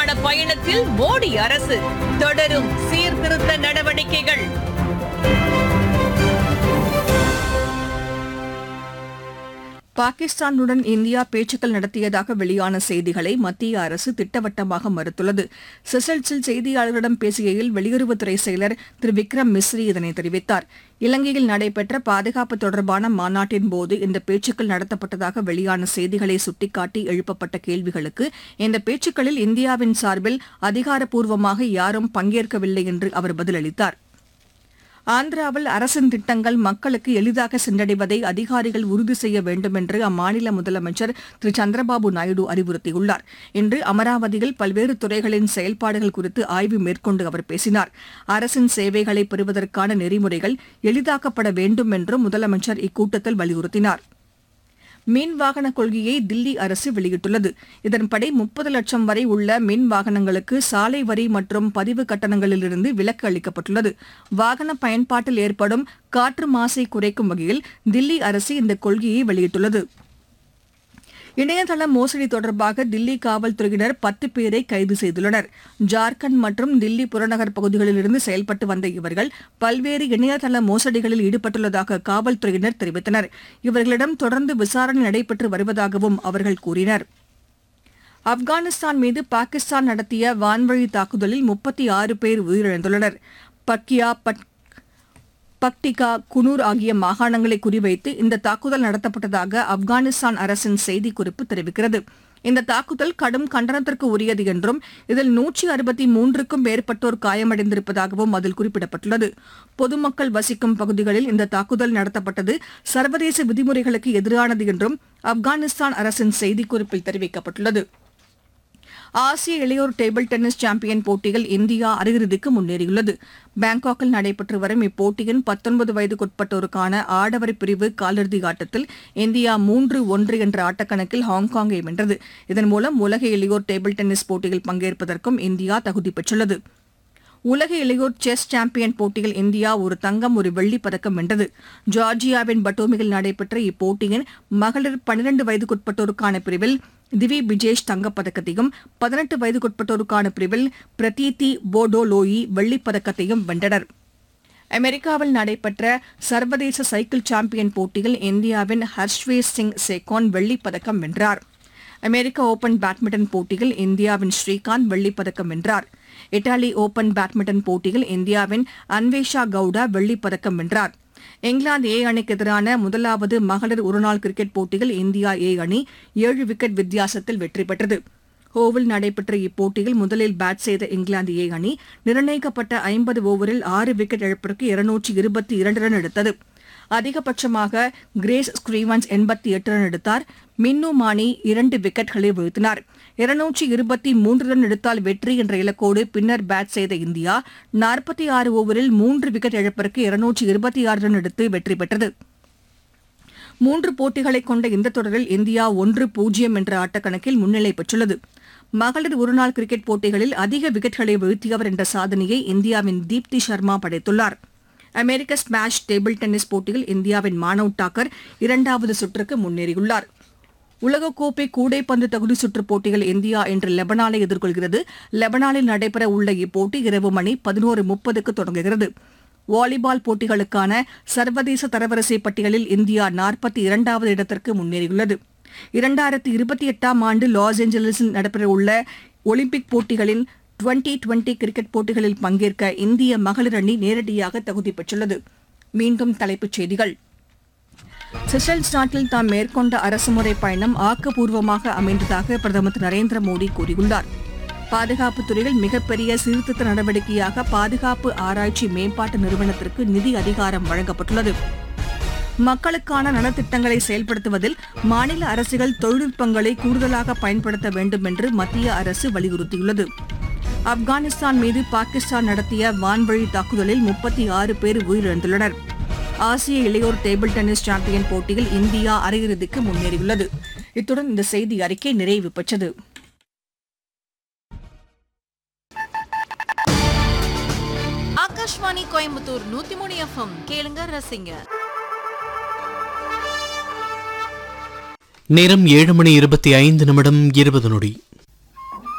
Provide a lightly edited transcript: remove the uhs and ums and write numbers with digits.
வளர்ச்சிக்கான பயணத்தில் மோடி அரசு தொடரும் சீர்திருத்த நடவடிக்கைகள். பாகிஸ்தானுடன் இந்தியா பேச்சுக்கள் நடத்தியதாக வெளியான செய்திகளை மத்திய அரசு திட்டவட்டமாக மறுத்துள்ளது. செசல்ஸில் செய்தியாளர்களிடம் பேசுகையில் வெளியுறவுத்துறை செயலர் திரு விக்ரம் மிஸ்ரி இதனை தெரிவித்தார். இலங்கையில் நடைபெற்ற பாதுகாப்பு தொடர்பான மாநாட்டின்போது இந்த பேச்சுக்கள் நடத்தப்பட்டதாக வெளியான செய்திகளை சுட்டிக்காட்டி எழுப்பப்பட்ட கேள்விகளுக்கு இந்த பேச்சுக்களில் இந்தியாவின் சார்பில் அதிகாரப்பூர்வமாக யாரும் பங்கேற்கவில்லை என்று அவர் பதிலளித்தார். ஆந்திராவில் அரசின் திட்டங்கள் மக்களுக்கு எளிதாக சென்றடைவதை அதிகாரிகள் உறுதி செய்ய வேண்டும் என்று அம்மாநில முதலமைச்சர் திரு சந்திரபாபு நாயுடு அறிவுறுத்தியுள்ளார். இன்று அமராவதியில் பல்வேறு துறைகளின் செயல்பாடுகள் குறித்து ஆய்வு மேற்கொண்டு அவர் பேசினார். அரசின் சேவைகளை பெறுவதற்கான நெறிமுறைகள் எளிதாக்கப்பட வேண்டும் என்றும் முதலமைச்சர் இக்கூட்டத்தில் வலியுறுத்தினார். மின் வாகன கொள்கையை தில்லி அரசு வெளியிட்டுள்ளது. இதன்படி 30 லட்சம் வரை உள்ள மின் வாகனங்களுக்கு சாலை வரி மற்றும் பதிவு கட்டணங்களிலிருந்து விலக்கு அளிக்கப்பட்டுள்ளது. வாகன பயன்பாட்டில் ஏற்படும் காற்று மாசை குறைக்கும் வகையில் தில்லி அரசு இந்த கொள்கையை வெளியிட்டுள்ளது. இணையதள மோசடி தொடர்பாக தில்லி காவல்துறையினர் 10 பேரை கைது செய்துள்ளனர். ஜார்க்கண்ட் மற்றும் தில்லி புறநகர் பகுதிகளிலிருந்து செயல்பட்டு வந்த இவர்கள் பல்வேறு இணையதள மோசடிகளில் ஈடுபட்டுள்ளதாக காவல்துறையினர் தெரிவித்தனர். இவர்களிடம் தொடர்ந்து விசாரணை நடைபெற்று வருவதாகவும் அவர்கள் கூறினர். ஆப்கானிஸ்தான் மீது பாகிஸ்தான் நடத்திய வான்வழி தாக்குதலில் 36 பேர் உயிரிழந்துள்ளனர். பக்டிகா, குனூர் ஆகிய மாகாணங்களை குறிவைத்து இந்த தாக்குதல் நடத்தப்பட்டதாக ஆப்கானிஸ்தான் அரசின் செய்திக்குறிப்பு தெரிவிக்கிறது. இந்த தாக்குதல் கடும் கண்டனத்திற்கு உரியது என்றும் இதில் 163க்கும் மேற்பட்டோர் காயமடைந்திருப்பதாகவும் அதில் குறிப்பிடப்பட்டுள்ளது. பொதுமக்கள் வசிக்கும் பகுதிகளில் இந்த தாக்குதல் நடத்தப்பட்டது சர்வதேச விதிமுறைகளுக்கு எதிரானது என்றும் ஆப்கானிஸ்தான் அரசின் செய்திக்குறிப்பில் தெரிவிக்கப்பட்டுள்ளது. ஆசிய இளையோர் டேபிள் டென்னிஸ் சாம்பியன் போட்டியில் இந்தியா அரையிறுதிக்கு முன்னேறியுள்ளது. பாங்காக்கில் நடைபெற்று வரும் இப்போட்டியின் 19 வயதுக்குட்பட்டோருக்கான ஆடவர் பிரிவு காலிறுதி ஆட்டத்தில் இந்தியா 3-1 என்ற ஆட்டக்கணக்கில் ஹாங்காங்கை வென்றது. இதன் மூலம் உலக இளையோர் டேபிள் டென்னிஸ் போட்டியில் பங்கேற்பதற்கும் இந்தியா தகுதி பெற்றுள்ளது. உலக இளையோர் செஸ் சாம்பியன் போட்டியில் இந்தியா ஒரு தங்கம் ஒரு வெள்ளிப் பதக்கம் வென்றது. ஜார்ஜியாவின் பட்டோமியில் நடைபெற்ற இப்போட்டியின் மகளிர் 12 வயதுக்குட்பட்டோருக்கான பிரிவில் திவி பிஜேஷ் தங்கப்பதக்கத்தையும் 18 வயதுக்குட்பட்டோருக்கான பிரிவில் பிரதீதி போடோலோயி வெள்ளிப் பதக்கத்தையும் வென்றனர். அமெரிக்காவில் நடைபெற்ற சர்வதேச சைக்கிள் சாம்பியன் போட்டியில் இந்தியாவின் ஹர்ஷ்வேஷ் சிங் சேகோன் வெள்ளிப் பதக்கம் வென்றார். அமெரிக்க ஓபன் பேட்மிண்டன் போட்டியில் இந்தியாவின் ஸ்ரீகாந்த் வெள்ளிப் பதக்கம் வென்றார். இத்தாலி ஓபன் பேட்மிண்டன் போட்டியில் இந்தியாவின் அன்வேஷா கவுடா வெள்ளிப் பதக்கம் வென்றார். இங்கிலாந்து ஏ அணிக்கு எதிரான முதலாவது மகளிர் ஒருநாள் கிரிக்கெட் போட்டியில் இந்தியா ஏ அணி 7 விக்கெட் வித்தியாசத்தில் வெற்றி பெற்றது. ஹோவில் நடைபெற்ற இப்போட்டியில் முதலில் பேட் செய்த இங்கிலாந்து ஏ அணி நிர்ணயிக்கப்பட்ட 50 ஓவரில் 6 விக்கெட் இழப்பிற்கு 222 ரன் எடுத்தது. அதிகபட்சமாக கிரேஸ் ஸ்டீவன்ஸ் 88 ரன் எடுத்தார். மின்னு மானி 2 விக்கெட்களை வீழ்த்தினார். 223 ரன் எடுத்தால் வெற்றி என்ற இலக்கோடு பின்னர் பேட் செய்த இந்தியா 46 ஓவரில் 3 விக்கெட் இழப்பிற்கு 226 ரன் எடுத்து வெற்றி பெற்றது. 3 போட்டிகளை கொண்ட இந்த தொடரில் இந்தியா 1-0 என்ற ஆட்டக்கணக்கில் முன்னிலை பெற்றுள்ளது. மகளிர் ஒருநாள் கிரிக்கெட் போட்டிகளில் அதிக விக்கெட்களை வீழ்த்தியவர் என்ற சாதனையை இந்தியாவின் தீப்தி சர்மா படைத்துள்ளார். அமெரிக்க ஸ்மாஷ் டேபிள் டென்னிஸ் போட்டியில் இந்தியாவின் மானவ் தாக்கர் 2வது சுற்றுக்கு முன்னேறியுள்ளார். உலகக்கோப்பை கூடைப்பந்து தகுதி சுற்றுப் போட்டியில் இந்தியா இன்று லெபனானை எதிர்கொள்கிறது. லெபனானில் நடைபெற உள்ள இப்போட்டி இரவு மணி 11:30க்கு தொடங்குகிறது. வாலிபால் போட்டிகளுக்கான சர்வதேச தரவரிசை பட்டியலில் இந்தியா 42வது இடத்திற்கு முன்னேறியுள்ளது. 2028ஆம் ஆண்டு லாஸ் ஏஞ்சல்ஸில் நடைபெறவுள்ள ஒலிம்பிக் போட்டிகளின் 2020 கிரிக்கெட் போட்டிகளில் பங்கேற்க இந்திய மகளிர் அணி நேரடியாக தகுதி பெற்றுள்ளது. மீண்டும் தலைப்புச் செய்திகள். செஷல்ஸ் நாட்டில் தாம் மேற்கொண்ட அரசுமுறை பயணம் ஆக்கப்பூர்வமாக அமைந்ததாக பிரதமர் திரு நரேந்திர மோடி கூறியுள்ளார். பாதுகாப்புத் துறையில் மிகப்பெரிய சீர்திருத்த நடவடிக்கையாக பாதுகாப்பு ஆராய்ச்சி மேம்பாட்டு நிறுவனத்திற்கு நிதி அதிகாரம் வழங்கப்பட்டுள்ளது. மக்களுக்கான நலத்திட்டங்களை செயல்படுத்துவதில் மாநில அரசுகள் தொழில்நுட்பங்களை கூடுதலாக பயன்படுத்த வேண்டும் என்று மத்திய அரசு வலியுறுத்தியுள்ளது. ஆப்கானிஸ்தான் மீது பாகிஸ்தான் நடத்திய வான்வழி தாக்குதலில் 36 பேர் உயிரிழந்துள்ளனர். ஆசிய இளையோர் டேபிள் டென்னிஸ் சாம்பியன் போட்டியில் இந்தியா அரையிறுதிக்கு முன்னேறியுள்ளது. இத்துடன் இந்த செய்தி அறிக்கை நிறைவு பெற்றது. ஆகாஷ்வாணி கோயம்புத்தூர் 103 FM கேளுங்க ரசிங்க. நேரம் 7:25 20